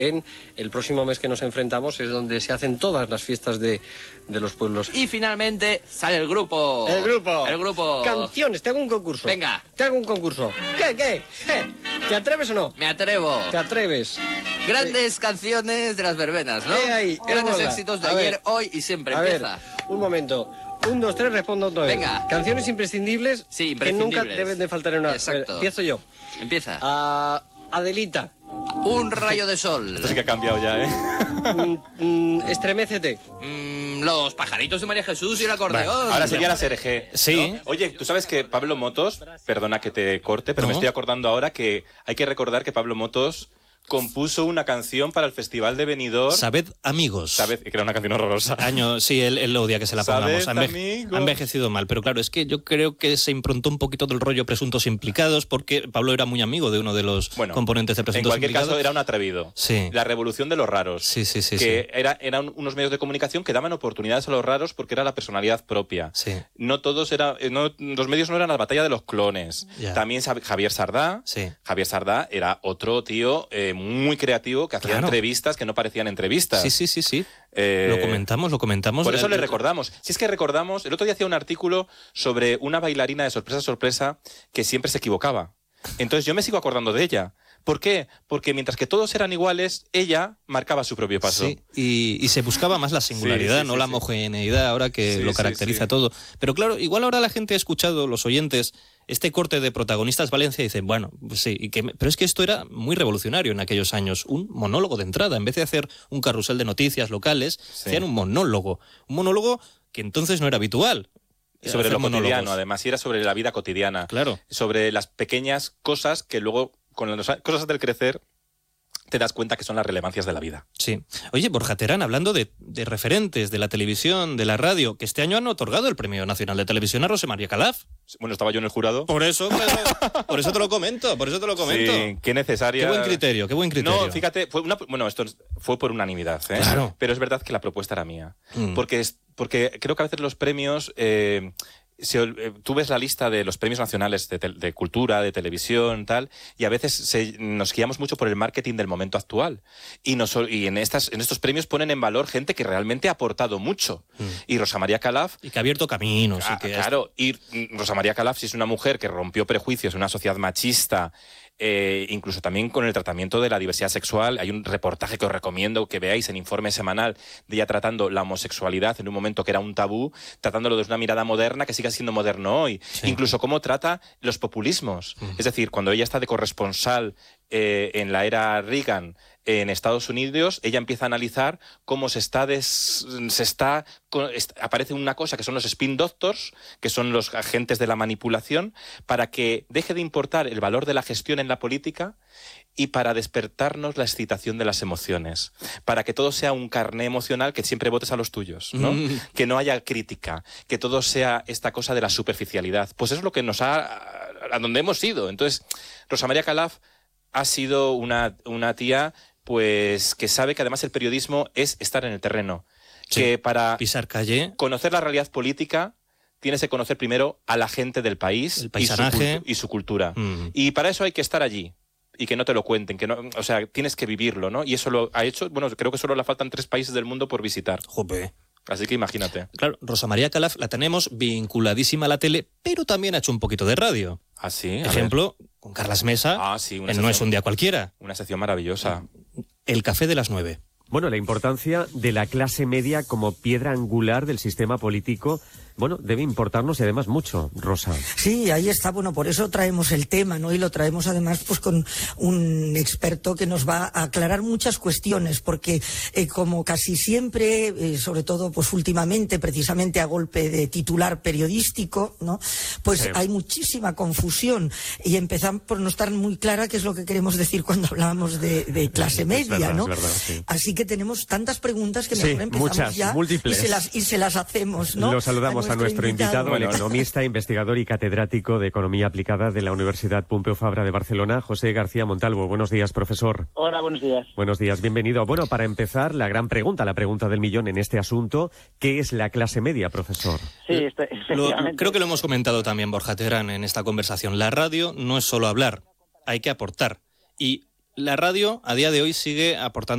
En el próximo mes que nos enfrentamos es donde se hacen todas las fiestas de los pueblos. Y finalmente sale el grupo. ¡El grupo! El grupo. Canciones, te hago un concurso. Venga. Te hago un concurso. ¿Qué? ¿Te atreves o no? Me atrevo. ¿Te atreves? Grandes canciones de las verbenas, ¿no? Ahí, Grandes hola. éxitos de A ayer, ver. hoy y siempre. A ver, Empieza. un momento. 1, 2, 3, respondo otra vez. Venga. Canciones imprescindibles, Sí, que nunca imprescindibles. deben de faltar en una... Exacto. Empiezo yo. Empieza. Adelita. Un rayo de sol. Esto sí que ha cambiado ya, ¿eh? Estremécete. Los pajaritos de María Jesús y el acordeón. Ahora sería la SRG. Sí. ¿No? Oye, tú sabes que Pablo Motos, perdona que te corte, pero No. me estoy acordando ahora que hay que recordar que Pablo Motos compuso una canción para el Festival de Benidorm. Sabed, amigos. ¿Sabes? Que era una canción horrorosa. Sí, él odia que se la pongamos. Sabed, amigos. Ha envejecido mal, pero claro, es que yo creo que se improntó un poquito del rollo Presuntos Implicados, porque Pablo era muy amigo de uno de los componentes de En Presuntos cualquier Implicados. caso, era un atrevido. Sí. La revolución de los raros. Sí. Que eran unos medios de comunicación que daban oportunidades a los raros porque era la personalidad propia. Sí. No todos los medios no eran la batalla de los clones. Ya. También Javier Sardá. Sí. Javier Sardá era otro tío muy creativo que hacía Claro. entrevistas que no parecían entrevistas. Sí. Lo comentamos. Por eso le recordamos. Si es que recordamos, el otro día hacía un artículo sobre una bailarina de Sorpresa Sorpresa que siempre se equivocaba. Entonces yo me sigo acordando de ella. ¿Por qué? Porque mientras que todos eran iguales, ella marcaba su propio paso. Sí, y se buscaba más la singularidad, no la homogeneidad, ahora que lo caracteriza todo. Pero claro, igual ahora la gente ha escuchado, los oyentes, este corte de Protagonistas Valencia y dicen, bueno, pues sí, pero es que esto era muy revolucionario en aquellos años, un monólogo de entrada. En vez de hacer un carrusel de noticias locales, hacían un monólogo que entonces no era habitual. Y sobre lo monólogos. cotidiano, además, y era sobre la vida cotidiana. Claro. Sobre las pequeñas cosas que luego, con las cosas del crecer, te das cuenta que son las relevancias de la vida. Sí. Oye, Borja Terán, hablando de referentes de la televisión, de la radio, que este año han otorgado el Premio Nacional de Televisión a Rosa María Calaf. Bueno, estaba yo en el jurado. Por eso te lo comento. Sí, qué necesaria. Qué buen criterio. No, fíjate, esto fue por unanimidad, ¿eh? Claro. Pero es verdad que la propuesta era mía. Porque creo que a veces los premios... tú ves la lista de los premios nacionales de cultura, de televisión, tal, y a veces nos guiamos mucho por el marketing del momento actual. Y en estos premios ponen en valor gente que realmente ha aportado mucho. Y Rosa María Calaf... Y que ha abierto caminos. Claro, y Rosa María Calaf, si es una mujer que rompió prejuicios en una sociedad machista, incluso también con el tratamiento de la diversidad sexual. Hay un reportaje que os recomiendo que veáis en Informe Semanal de ella tratando la homosexualidad en un momento que era un tabú, tratándolo desde una mirada moderna que sigue siendo moderno hoy. Sí. Incluso cómo trata los populismos. Es decir, cuando ella está de corresponsal en la era Reagan en Estados Unidos, ella empieza a analizar cómo aparece una cosa que son los spin doctors, que son los agentes de la manipulación, para que deje de importar el valor de la gestión en la política y para despertarnos la excitación de las emociones, para que todo sea un carné emocional, que siempre votes a los tuyos, ¿no? Que no haya crítica, que todo sea esta cosa de la superficialidad. Pues eso es lo que a donde hemos ido. Entonces, Rosa María Calaf ha sido una tía pues que sabe que además el periodismo es estar en el terreno. Sí, que para pisar calle, conocer la realidad política tienes que conocer primero a la gente del país, el paisanaje y su cultura. Y para eso hay que estar allí y que no te lo cuenten, o sea, tienes que vivirlo, ¿no? Y eso lo ha hecho, bueno, creo que solo le faltan 3 países del mundo por visitar. Jope. Así que imagínate. Claro, Rosa María Calaf la tenemos vinculadísima a la tele, pero también ha hecho un poquito de radio. ¿Ah, sí? Ejemplo, con Carlas Mesa, sí, No es un día cualquiera. Una sección maravillosa. El café de las 9. Bueno, la importancia de la clase media como piedra angular del sistema político, bueno, debe importarnos y además mucho, Rosa. Sí, ahí está, bueno, por eso traemos el tema, ¿no? Y lo traemos además pues con un experto que nos va a aclarar muchas cuestiones, porque como casi siempre, sobre todo pues últimamente, precisamente a golpe de titular periodístico, ¿no? Pues hay muchísima confusión y empezamos por no estar muy clara qué es lo que queremos decir cuando hablamos de clase media, verdad, ¿no? Es verdad, sí. Así que tenemos tantas preguntas que mejor empezamos muchas, ya múltiples. y se las hacemos, ¿no? Lo saludamos a nuestro invitado, el economista, investigador y catedrático de Economía Aplicada de la Universidad Pompeu Fabra de Barcelona, José García Montalvo. Buenos días, profesor. Hola, buenos días. Buenos días, bienvenido. Bueno, para empezar, la gran pregunta, la pregunta del millón en este asunto, ¿qué es la clase media, profesor? Sí, efectivamente. Creo que lo hemos comentado también, Borja Terán, en esta conversación. La radio no es solo hablar, hay que aportar. Y la radio, a día de hoy, sigue aportando